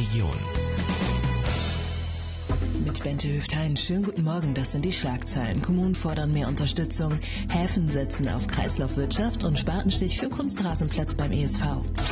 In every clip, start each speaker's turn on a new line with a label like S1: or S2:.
S1: Region.
S2: Mit Bente Hüft-Hein. Schönen guten Morgen, das sind die Schlagzeilen. Kommunen fordern mehr Unterstützung, Häfen setzen auf Kreislaufwirtschaft und Spatenstich für Kunstrasenplatz beim ESV.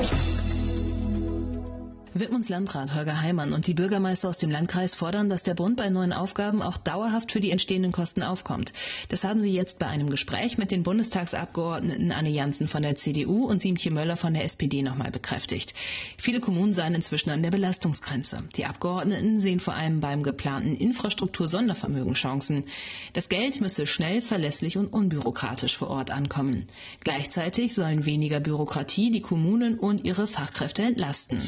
S2: Wittmunds Landrat Holger Heimann und die Bürgermeister aus dem Landkreis fordern, dass der Bund bei neuen Aufgaben auch dauerhaft für die entstehenden Kosten aufkommt. Das haben sie jetzt bei einem Gespräch mit den Bundestagsabgeordneten Anne Janssen von der CDU und Siemtje Möller von der SPD nochmal bekräftigt. Viele Kommunen seien inzwischen an der Belastungsgrenze. Die Abgeordneten sehen vor allem beim geplanten Infrastruktur-Sondervermögen Chancen. Das Geld müsse schnell, verlässlich und unbürokratisch vor Ort ankommen. Gleichzeitig sollen weniger Bürokratie die Kommunen und ihre Fachkräfte entlasten.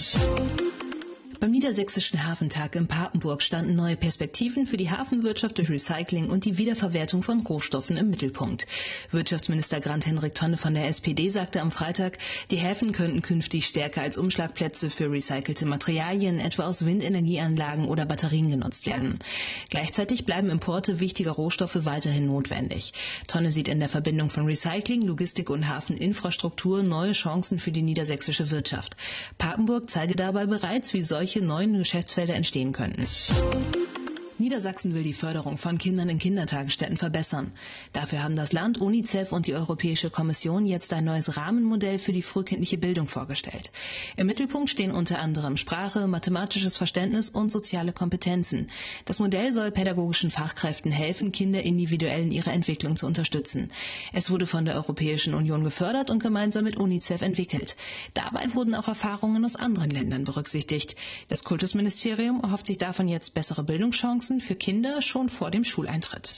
S2: Beim Niedersächsischen Hafentag in Papenburg standen neue Perspektiven für die Hafenwirtschaft durch Recycling und die Wiederverwertung von Rohstoffen im Mittelpunkt. Wirtschaftsminister Grant-Henrik Tonne von der SPD sagte am Freitag, die Häfen könnten künftig stärker als Umschlagplätze für recycelte Materialien, etwa aus Windenergieanlagen oder Batterien, genutzt werden. Gleichzeitig bleiben Importe wichtiger Rohstoffe weiterhin notwendig. Tonne sieht in der Verbindung von Recycling, Logistik und Hafeninfrastruktur neue Chancen für die niedersächsische Wirtschaft. Papenburg zeige dabei bereits, wie solche neuen Geschäftsfelder entstehen könnten. Niedersachsen will die Förderung von Kindern in Kindertagesstätten verbessern. Dafür haben das Land, UNICEF und die Europäische Kommission jetzt ein neues Rahmenmodell für die frühkindliche Bildung vorgestellt. Im Mittelpunkt stehen unter anderem Sprache, mathematisches Verständnis und soziale Kompetenzen. Das Modell soll pädagogischen Fachkräften helfen, Kinder individuell in ihrer Entwicklung zu unterstützen. Es wurde von der Europäischen Union gefördert und gemeinsam mit UNICEF entwickelt. Dabei wurden auch Erfahrungen aus anderen Ländern berücksichtigt. Das Kultusministerium erhofft sich davon jetzt bessere Bildungschancen für Kinder schon vor dem Schuleintritt.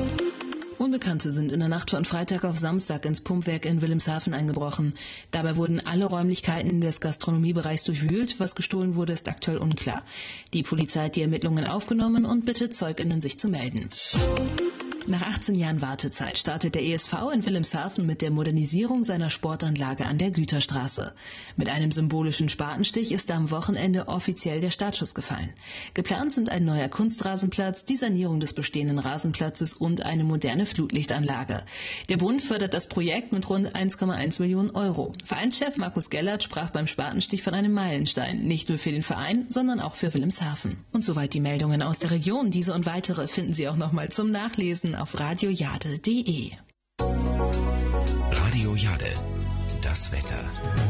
S2: Unbekannte sind in der Nacht von Freitag auf Samstag ins Pumpwerk in Wilhelmshaven eingebrochen. Dabei wurden alle Räumlichkeiten des Gastronomiebereichs durchwühlt. Was gestohlen wurde, ist aktuell unklar. Die Polizei hat die Ermittlungen aufgenommen und bittet ZeugInnen, sich zu melden. Nach 18 Jahren Wartezeit startet der ESV in Wilhelmshaven mit der Modernisierung seiner Sportanlage an der Güterstraße. Mit einem symbolischen Spatenstich ist am Wochenende offiziell der Startschuss gefallen. Geplant sind ein neuer Kunstrasenplatz, die Sanierung des bestehenden Rasenplatzes und eine moderne Flutlichtanlage. Der Bund fördert das Projekt mit rund 1,1 Millionen Euro. Vereinschef Markus Gellert sprach beim Spatenstich von einem Meilenstein, nicht nur für den Verein, sondern auch für Wilhelmshaven. Und soweit die Meldungen aus der Region. Diese und weitere finden Sie auch nochmal zum Nachlesen auf radiojade.de.
S1: Radio Jade, das Wetter.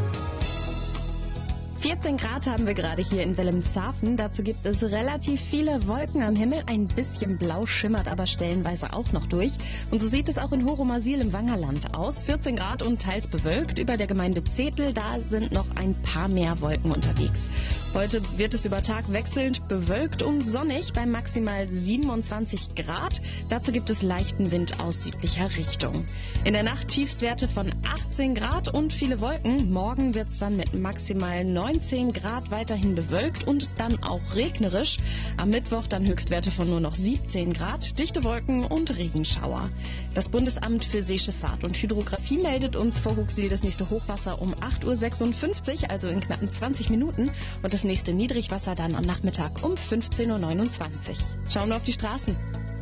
S3: 14 Grad haben wir gerade hier in Wilhelmshaven. Dazu gibt es relativ viele Wolken am Himmel. Ein bisschen blau schimmert aber stellenweise auch noch durch. Und so sieht es auch in Horomasil im Wangerland aus. 14 Grad und teils bewölkt. Über der Gemeinde Zetel, da sind noch ein paar mehr Wolken unterwegs. Heute wird es über Tag wechselnd bewölkt und sonnig bei maximal 27 Grad. Dazu gibt es leichten Wind aus südlicher Richtung. In der Nacht Tiefstwerte von 18 Grad und viele Wolken. Morgen wird es dann mit maximal 19 Grad weiterhin bewölkt und dann auch regnerisch. Am Mittwoch dann Höchstwerte von nur noch 17 Grad, dichte Wolken und Regenschauer. Das Bundesamt für Seeschifffahrt und Hydrographie meldet uns vor Huxil das nächste Hochwasser um 8:56 Uhr, also in knappen 20 Minuten. Und das nächste Niedrigwasser dann am Nachmittag um 15:29 Uhr. Schauen wir auf die Straßen.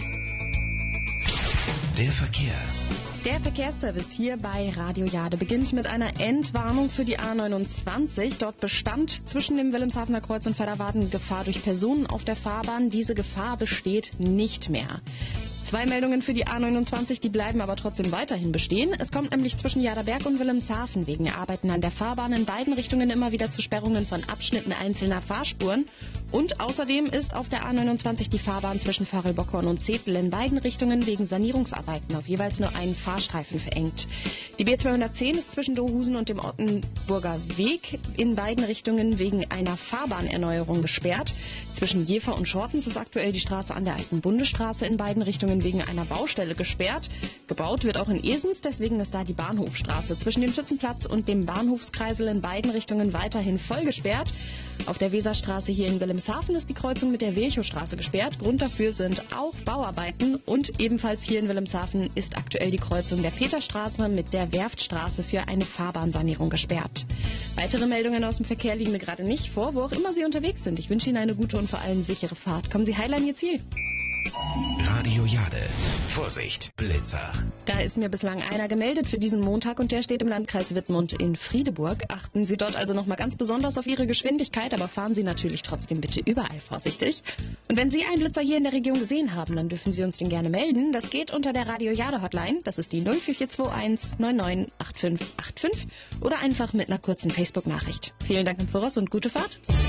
S1: Der Verkehr.
S3: Der Verkehrsservice hier bei Radio Jade beginnt mit einer Endwarnung für die A29. Dort bestand zwischen dem Wilhelmshavener Kreuz und Fedderwarden Gefahr durch Personen auf der Fahrbahn. Diese Gefahr besteht nicht mehr. 2 Meldungen für die A29, die bleiben aber trotzdem weiterhin bestehen. Es kommt nämlich zwischen Jaderberg und Wilhelmshaven wegen Arbeiten an der Fahrbahn in beiden Richtungen immer wieder zu Sperrungen von Abschnitten einzelner Fahrspuren. Und außerdem ist auf der A29 die Fahrbahn zwischen Varelbockhorn und Zetel in beiden Richtungen wegen Sanierungsarbeiten auf jeweils nur einen Fahrstreifen verengt. Die B210 ist zwischen Dohusen und dem Ottenburger Weg in beiden Richtungen wegen einer Fahrbahnerneuerung gesperrt. Zwischen Jever und Schortens ist aktuell die Straße an der Alten Bundesstraße in beiden Richtungen wegen einer Baustelle gesperrt. Gebaut wird auch in Esens, deswegen ist da die Bahnhofstraße zwischen dem Schützenplatz und dem Bahnhofskreisel in beiden Richtungen weiterhin voll gesperrt. Auf der Weserstraße hier in Wilhelmshaven ist die Kreuzung mit der Virchowstraße gesperrt. Grund dafür sind auch Bauarbeiten und ebenfalls hier in Wilhelmshaven ist aktuell die Kreuzung der Peterstraße mit der Werftstraße für eine Fahrbahnsanierung gesperrt. Weitere Meldungen aus dem Verkehr liegen mir gerade nicht vor, wo auch immer Sie unterwegs sind. Ich wünsche Ihnen eine gute und vor allem sichere Fahrt. Kommen Sie heil an Ihr Ziel.
S1: Radio Jade. Vorsicht, Blitzer.
S3: Da ist mir bislang einer gemeldet für diesen Montag und der steht im Landkreis Wittmund in Friedeburg. Achten Sie dort also nochmal ganz besonders auf Ihre Geschwindigkeit, aber fahren Sie natürlich trotzdem bitte überall vorsichtig. Und wenn Sie einen Blitzer hier in der Region gesehen haben, dann dürfen Sie uns den gerne melden. Das geht unter der Radio Jade Hotline. Das ist die 04421 998585 oder einfach mit einer kurzen Facebook-Nachricht. Vielen Dank im Voraus und gute Fahrt.